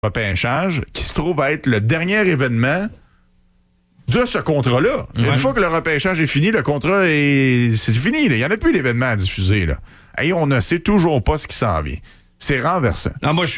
repêchage qui se trouve être le dernier événement de ce contrat-là. Ouais. Une fois que le repêchage est fini, le contrat c'est fini. Il n'y en a plus d'événements à diffuser. Là. Et on ne sait toujours pas ce qui s'en vient. C'est renversant. Non, moi,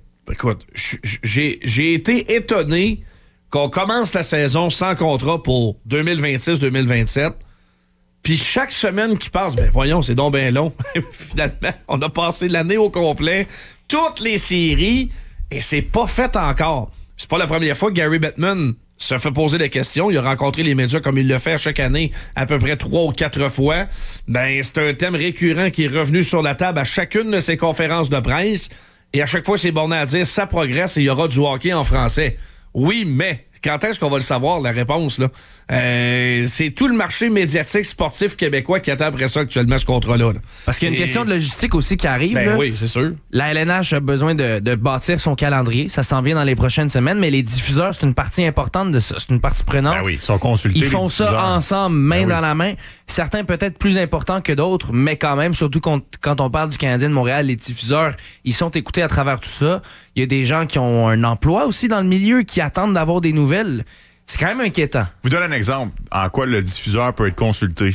j'ai été étonné qu'on commence la saison sans contrat pour 2026-2027. Puis chaque semaine qui passe, voyons, c'est donc bien long. Finalement, on a passé l'année au complet, toutes les séries, et c'est pas fait encore. C'est pas la première fois que Gary Bettman se fait poser des questions. Il a rencontré les médias comme il le fait chaque année, à peu près 3 ou 4 fois. C'est un thème récurrent qui est revenu sur la table à chacune de ses conférences de presse. Et à chaque fois, c'est borné à dire, ça progresse et il y aura du hockey en français. Oui, mais quand est-ce qu'on va le savoir, la réponse, là? C'est tout le marché médiatique sportif québécois qui attend après ça actuellement ce contrat-là. Là. Parce qu'il y a une question de logistique aussi qui arrive. Là. Oui, c'est sûr. La LNH a besoin de bâtir son calendrier. Ça s'en vient dans les prochaines semaines, mais les diffuseurs, c'est une partie importante de ça. C'est une partie prenante. Oui, ils sont consultés. Ils font ça ensemble, main dans la main. Certains peut-être plus importants que d'autres, mais quand même, surtout quand on parle du Canadien de Montréal, les diffuseurs, ils sont écoutés à travers tout ça. Il y a des gens qui ont un emploi aussi dans le milieu, qui attendent d'avoir des nouvelles. C'est quand même inquiétant. Je vous donne un exemple en quoi le diffuseur peut être consulté.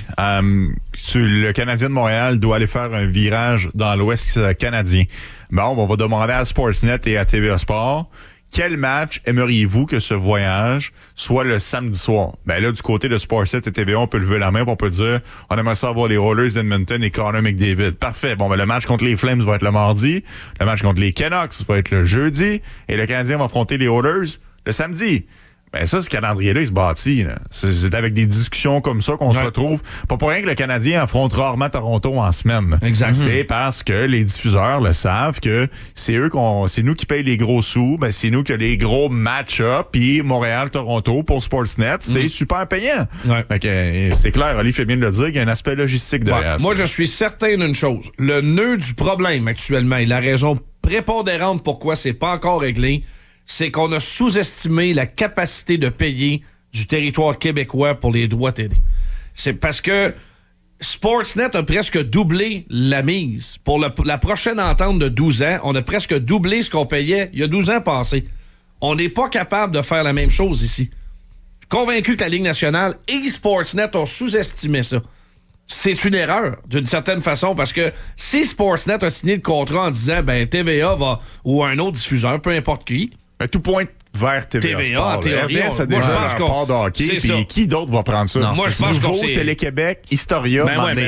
Le Canadien de Montréal doit aller faire un virage dans l'Ouest canadien. On va demander à Sportsnet et à TVA Sport, quel match aimeriez-vous que ce voyage soit le samedi soir? Là, du côté de Sportsnet et TVA, on peut lever la main, on peut dire, on aimerait ça avoir les Oilers d'Edmonton et Connor McDavid. Parfait. Le match contre les Flames va être le mardi. Le match contre les Canucks va être le jeudi. Et le Canadien va affronter les Oilers le samedi. Ça, ce calendrier-là, il se bâtit. Là. C'est avec des discussions comme ça qu'on se retrouve. Pas pour rien que le Canadien affronte rarement Toronto en semaine. Exact. C'est parce que les diffuseurs le savent que c'est nous qui payent les gros sous. C'est nous qui avons les gros match-up. Puis Montréal-Toronto pour Sportsnet, c'est super payant. Ouais. C'est clair, Oli fait bien de le dire, qu'il y a un aspect logistique derrière ça. Moi, je suis certain d'une chose. Le nœud du problème actuellement et la raison prépondérante pourquoi c'est pas encore réglé, c'est qu'on a sous-estimé la capacité de payer du territoire québécois pour les droits télé. C'est parce que Sportsnet a presque doublé la mise. Pour la prochaine entente de 12 ans, on a presque doublé ce qu'on payait il y a 12 ans passés. On n'est pas capable de faire la même chose ici. Convaincu que la Ligue nationale et Sportsnet ont sous-estimé ça. C'est une erreur, d'une certaine façon, parce que si Sportsnet a signé le contrat en disant TVA va ou un autre diffuseur, peu importe qui, tout pointe vers TVA Sport. En théorie, RDS a déjà un rapport de hockey, puis qui d'autre va prendre ça? Non, moi, je pense que Télé-Québec, Historia,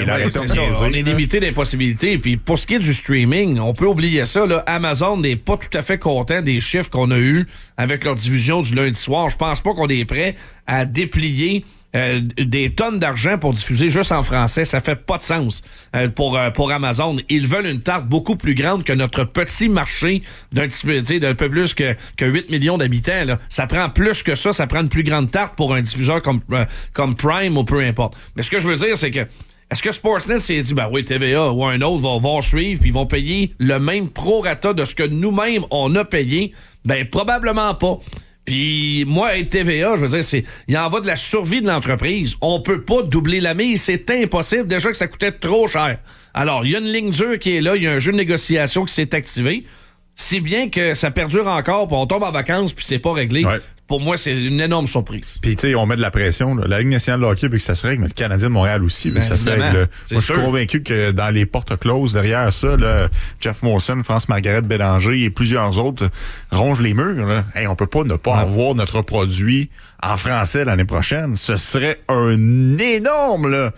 on est limité des possibilités. Puis pour ce qui est du streaming, on peut oublier ça. Là, Amazon n'est pas tout à fait content des chiffres qu'on a eus avec leur diffusion du lundi soir. Je pense pas qu'on est prêt à déplier des tonnes d'argent pour diffuser juste en français. Ça fait pas de sens pour Amazon. Ils veulent une tarte beaucoup plus grande que notre petit marché d'un peu plus que 8 millions d'habitants. Là. Ça prend plus que ça. Ça prend une plus grande tarte pour un diffuseur comme Prime ou peu importe. Mais ce que je veux dire, c'est que est-ce que Sportsnet s'est dit, oui, TVA ou un autre vont suivre puis ils vont payer le même prorata de ce que nous-mêmes on a payé? Probablement pas. Puis moi, et TVA, je veux dire, il en va de la survie de l'entreprise. On peut pas doubler la mise, c'est impossible. Déjà que ça coûtait trop cher. Alors, il y a une ligne dure qui est là, il y a un jeu de négociation qui s'est activé. Si bien que ça perdure encore, puis on tombe en vacances, puis c'est pas réglé. Ouais. Pour moi, c'est une énorme surprise. Puis, tu sais, on met de la pression. Là. La Ligue nationale de hockey veut que ça se règle, mais le Canadien de Montréal aussi veut que ça se règle. Moi, je suis convaincu que dans les portes closes, derrière ça, là, Jeff Molson, France-Margaret Bélanger et plusieurs autres rongent les murs. Là. On peut pas ne pas avoir notre produit en français l'année prochaine. Ce serait une énorme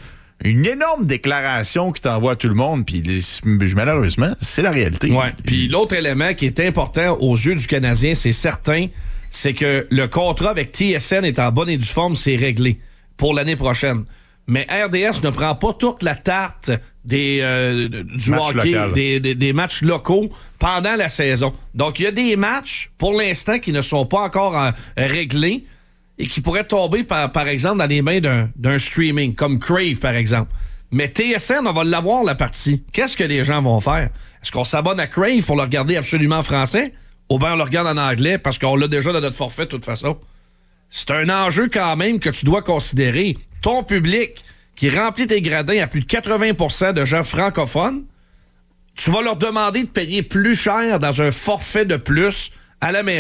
déclaration qui t'envoie à tout le monde, puis malheureusement, c'est la réalité. Ouais. Puis l'autre élément qui est important aux yeux du Canadien, c'est certain, c'est que le contrat avec TSN est en bonne et due forme, c'est réglé pour l'année prochaine. Mais RDS ne prend pas toute la tarte du hockey, des matchs locaux pendant la saison. Donc, il y a des matchs, pour l'instant, qui ne sont pas encore réglés et qui pourraient tomber, par exemple, dans les mains d'un streaming, comme Crave, par exemple. Mais TSN, on va l'avoir, la partie. Qu'est-ce que les gens vont faire? Est-ce qu'on s'abonne à Crave pour le regarder absolument en français? Ou bien on le regarde en anglais parce qu'on l'a déjà dans notre forfait de toute façon? C'est un enjeu quand même que tu dois considérer. Ton public qui remplit tes gradins à plus de 80% de gens francophones, tu vas leur demander de payer plus cher dans un forfait de plus à la maison.